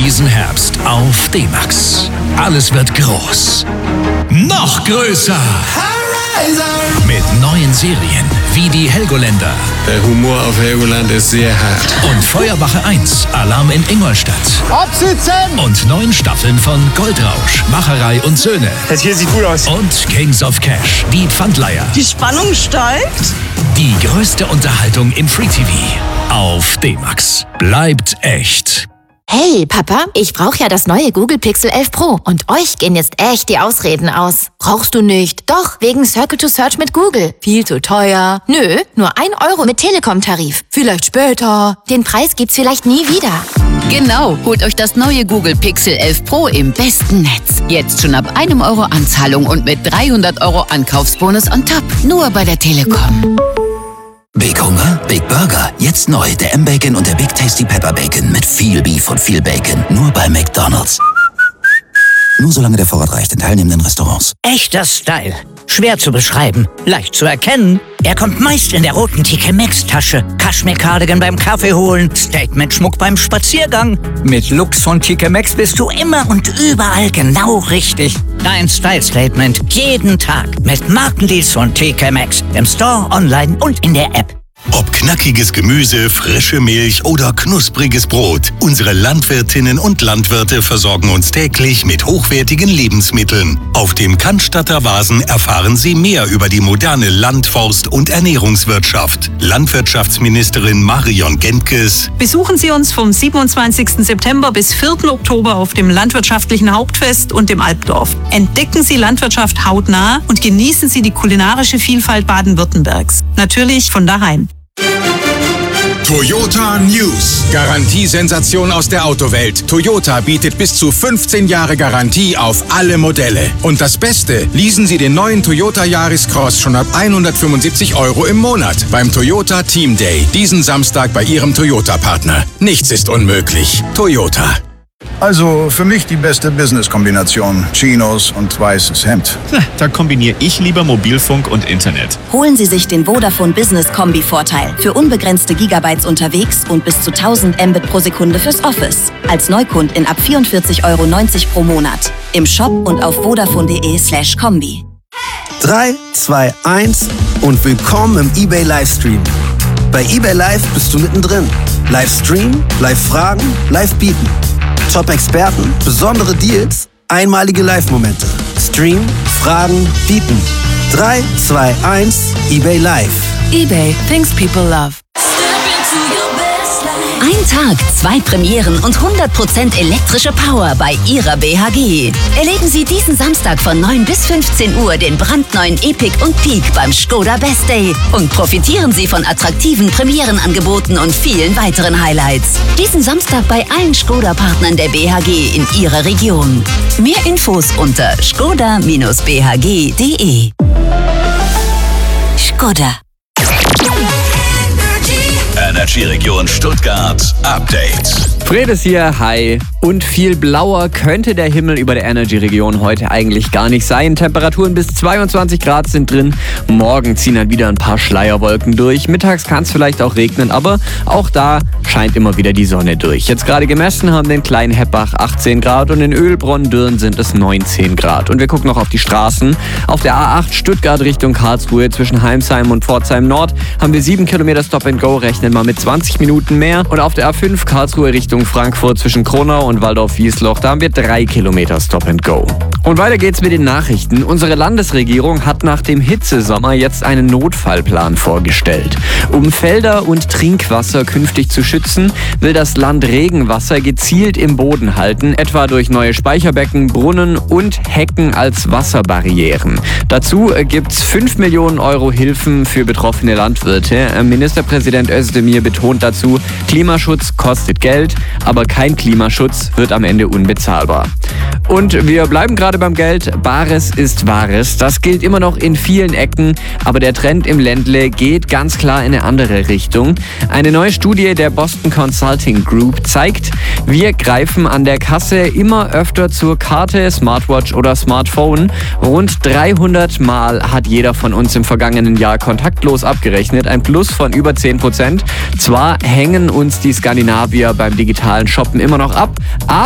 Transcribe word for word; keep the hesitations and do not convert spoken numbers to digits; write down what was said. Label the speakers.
Speaker 1: diesen Herbst auf D-Max. Alles wird groß. Noch größer. Mit neuen Serien wie die Helgoländer.
Speaker 2: Der Humor auf Helgoland ist sehr hart.
Speaker 1: Und Feuerwache eins, Alarm in Ingolstadt.
Speaker 3: Absitzen!
Speaker 1: Und neun Staffeln von Goldrausch, Macherei und Söhne.
Speaker 3: Das hier sieht gut aus.
Speaker 1: Und Kings of Cash, die Pfandleiher.
Speaker 4: Die Spannung steigt.
Speaker 1: Die größte Unterhaltung im Free-T V. Auf D-Max. Bleibt echt.
Speaker 5: Hey, Papa, ich brauche ja das neue Google Pixel elf Pro und euch gehen jetzt echt die Ausreden aus. Brauchst du nicht? Doch, wegen Circle to Search mit Google. Viel zu teuer. Nö, nur ein Euro mit Telekom-Tarif. Vielleicht später. Den Preis gibt's vielleicht nie wieder.
Speaker 6: Genau, holt euch das neue Google Pixel elf Pro im besten Netz. Jetzt schon ab einem Euro Anzahlung und mit dreihundert Euro Ankaufsbonus on top. Nur bei der Telekom.
Speaker 7: Big Hunger, Big Burger. Jetzt neu der M-Bacon und der Big Tasty Pepper Bacon mit viel Beef und viel Bacon. Nur bei McDonald's. Nur solange der Vorrat reicht in teilnehmenden Restaurants.
Speaker 8: Echter Style. Schwer zu beschreiben, leicht zu erkennen. Er kommt meist in der roten T K Maxx-Tasche. Kaschmir-Cardigan beim Kaffee holen, Statement-Schmuck beim Spaziergang. Mit Lux von T K Maxx bist du immer und überall genau richtig. Dein Style-Statement jeden Tag mit Markendeals von T K Maxx. Im Store, online und in der App.
Speaker 9: Ob knackiges Gemüse, frische Milch oder knuspriges Brot, unsere Landwirtinnen und Landwirte versorgen uns täglich mit hochwertigen Lebensmitteln. Auf dem Cannstatter Vasen erfahren Sie mehr über die moderne Land-, Forst- und Ernährungswirtschaft. Landwirtschaftsministerin Marion Gentges.
Speaker 10: Besuchen Sie uns vom siebenundzwanzigsten September bis vierten Oktober auf dem Landwirtschaftlichen Hauptfest und im Alpdorf. Entdecken Sie Landwirtschaft hautnah und genießen Sie die kulinarische Vielfalt Baden-Württembergs. Natürlich von daheim.
Speaker 11: Toyota News. Garantiesensation aus der Autowelt. Toyota bietet bis zu fünfzehn Jahre Garantie auf alle Modelle. Und das Beste, leasen Sie den neuen Toyota Yaris Cross schon ab hundertfünfundsiebzig Euro im Monat beim Toyota Team Day. Diesen Samstag bei Ihrem Toyota-Partner. Nichts ist unmöglich. Toyota.
Speaker 12: Also für mich die beste Business-Kombination. Chinos und weißes Hemd.
Speaker 13: Da kombiniere ich lieber Mobilfunk und Internet.
Speaker 14: Holen Sie sich den Vodafone Business Kombi-Vorteil. Für unbegrenzte Gigabytes unterwegs und bis zu tausend Mbit pro Sekunde fürs Office. Als Neukundin ab vierundvierzig Euro neunzig pro Monat. Im Shop und auf vodafone.de slash Kombi.
Speaker 15: drei, zwei, eins und willkommen im eBay Livestream. Bei eBay Live bist du mittendrin. Livestream, Live-Fragen, Live-Bieten. Top-Experten, besondere Deals, einmalige Live-Momente. Stream, Fragen, Bieten. drei, zwei, eins, eBay Live.
Speaker 6: eBay, things people love. Ein Tag, zwei Premieren und hundert Prozent elektrische Power bei Ihrer B H G. Erleben Sie diesen Samstag von neun bis fünfzehn Uhr den brandneuen Epic und Peak beim Skoda Best Day und profitieren Sie von attraktiven Premierenangeboten und vielen weiteren Highlights. Diesen Samstag bei allen Skoda-Partnern der B H G in Ihrer Region. Mehr Infos unter skoda Bindestrich b h g punkt de. Skoda.
Speaker 9: Energy Region Stuttgart Update.
Speaker 16: Fredes hier, hi. Und viel blauer könnte der Himmel über der Energy-Region heute eigentlich gar nicht sein. Temperaturen bis zweiundzwanzig Grad sind drin. Morgen ziehen dann wieder ein paar Schleierwolken durch. Mittags kann es vielleicht auch regnen, aber auch da scheint immer wieder die Sonne durch. Jetzt gerade gemessen haben den kleinen Heppach achtzehn Grad und in Ölbronn-Dürren sind es neunzehn Grad. Und wir gucken noch auf die Straßen. Auf der A acht Stuttgart Richtung Karlsruhe zwischen Heimsheim und Pforzheim Nord haben wir sieben Kilometer Stop and Go, rechnen mal mit zwanzig Minuten mehr. Und auf der A fünf Karlsruhe Richtung Frankfurt zwischen Kronau und Waldorf-Wiesloch, da haben wir drei Kilometer Stop and Go. Und weiter geht's mit den Nachrichten. Unsere Landesregierung hat nach dem Hitzesommer jetzt einen Notfallplan vorgestellt. Um Felder und Trinkwasser künftig zu schützen, will das Land Regenwasser gezielt im Boden halten, etwa durch neue Speicherbecken, Brunnen und Hecken als Wasserbarrieren. Dazu gibt's fünf Millionen Euro Hilfen für betroffene Landwirte. Ministerpräsident Özdemir betont dazu, Klimaschutz kostet Geld, aber kein Klimaschutz wird am Ende unbezahlbar. Und wir bleiben gerade beim Geld. Bares ist Wahres. Das gilt immer noch in vielen Ecken, aber der Trend im Ländle geht ganz klar in eine andere Richtung. Eine neue Studie der Boston Consulting Group zeigt, wir greifen an der Kasse immer öfter zur Karte, Smartwatch oder Smartphone. Rund dreihundert Mal hat jeder von uns im vergangenen Jahr kontaktlos abgerechnet, ein Plus von über zehn Prozent. Zwar hängen uns die Skandinavier beim digitalen Shoppen immer noch ab, aber